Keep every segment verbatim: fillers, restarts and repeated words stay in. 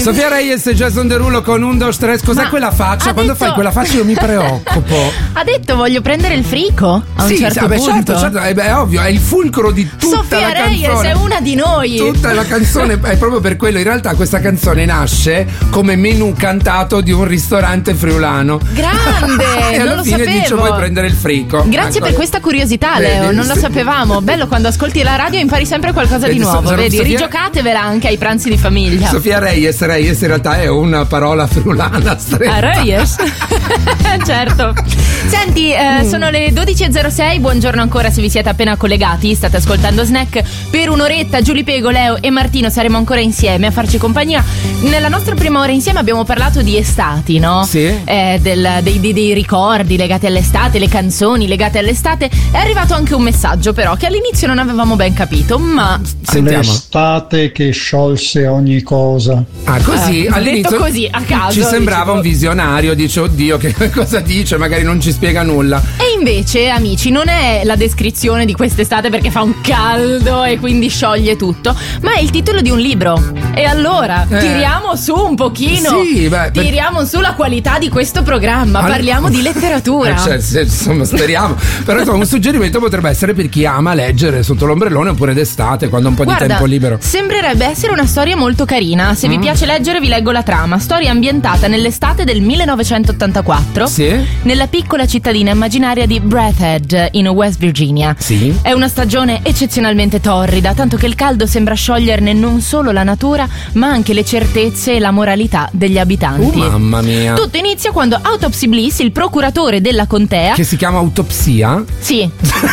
Sofia Reyes e Jason Derulo con un, dos, tres. Cos'è Ma quella faccia? Quando detto... fai quella faccia io mi preoccupo. Ha detto voglio prendere il frico a un sì, certo sì, vabbè, punto. certo, certo, è, è ovvio, è il fulcro di tutta Sofia la Reyes canzone. è una di noi. Tutta la canzone è proprio per quello. In realtà questa canzone nasce come menù cantato di un ristorante friulano. Grande, e non alla lo fine sapevo. dice vuoi prendere il frico. Grazie per questa curiosità, Leo, Vedi, non lo sì. sapevamo. Bello quando ascolti la radio e impari sempre qualcosa Vedi, di nuovo. so- Vedi, Sofia- rigiocatevela anche ai pranzi di famiglia. Sofia Reyes, Reyes in realtà è una parola friulana stretta. Ah, Reyes? Certo. Senti, eh, Mm. sono le dodici e zero sei. Buongiorno ancora se vi siete appena collegati. State ascoltando Snack. Per un'oretta Giulia Pego, Leo e Martino saremo ancora insieme a farci compagnia. Nella nostra prima ora insieme abbiamo parlato di estati, no? Sì. Eh, del- dei, dei- dei ricordi legati all'estate, le canzoni legate all'estate. È arrivato anche un messaggio però che all'inizio non avevamo ben capito, ma Sentiamo. L'estate che sciolse ogni cosa. Ah, così Eh, all'inizio detto così, a caso, ci sembrava dicevo. un visionario. Dice oddio che cosa dice, magari non ci spiega nulla. E invece, amici, non è la descrizione di quest'estate perché fa un caldo e quindi scioglie tutto, ma è il titolo di un libro. E allora, Eh. tiriamo su un pochino. Sì, beh, per- tiriamo su la qualità di questo programma. All- Parliamo di letteratura. Eh, cioè, se- insomma, speriamo. Però insomma, un suggerimento potrebbe essere per chi ama leggere sotto l'ombrellone oppure d'estate, quando ha un po' Guarda, di tempo libero. sembrerebbe essere una storia molto carina. Se vi Mm. piace leggere vi leggo la trama. Storia ambientata nell'estate del millenovecentottantaquattro Sì? nella piccola cittadina immaginaria di Bradhead in West Virginia. Sì. È una stagione eccezionalmente torrida, tanto che il caldo sembra scioglierne non solo la natura, ma anche le certezze e la moralità degli abitanti. Uh, mamma mia. Tutto inizia quando Autopsy Bliss, il procuratore della contea, Che si chiama autopsia? sì,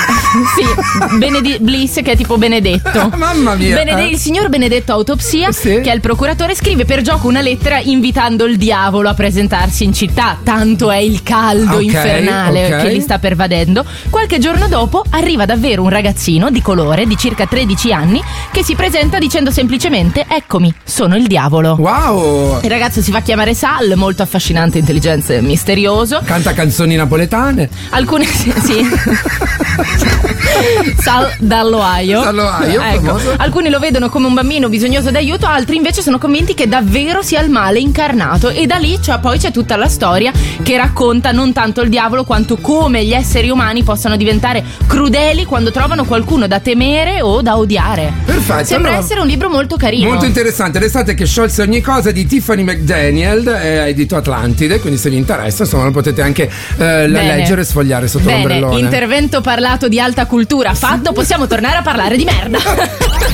sì, Benedi- Bliss che è tipo Benedetto. Mamma mia. Benede- eh. il signor Benedetto Autopsia, Sì. che è il procuratore, scrive per gioco una lettera invitando il diavolo a presentarsi in città. Tanto è il caldo Ok, infernale ok. che li sta pervadendo. Qualche giorno dopo arriva davvero un ragazzino di colore di circa tredici anni che si presenta dicendo semplicemente: eccomi, sono il diavolo. Wow. Il ragazzo si fa chiamare Sal, molto affascinante, intelligente e misterioso. Canta canzoni napoletane. Alcune sì, sì. Sal dall'Ohio. Dall'Ohio, Ecco. famoso. Alcuni lo vedono come un bambino bisognoso d'aiuto, altri invece sono convinti che davvero sia il male incarnato. E da lì cioè, poi c'è tutta la storia che racconta non tanto il diavolo quanto come gli esseri umani possano diventare crudeli quando trovano qualcuno da temere o da odiare. Perfetto. Sembra allora, essere un libro molto carino. molto interessante. L'estate che sciolse ogni cosa di Tiffany McDaniel, eh, edito Atlantide, quindi se vi interessa insomma lo potete anche eh, la Bene. leggere e sfogliare sotto Bene, l'ombrellone. intervento parlato di alta cultura fatto, possiamo tornare a parlare di merda.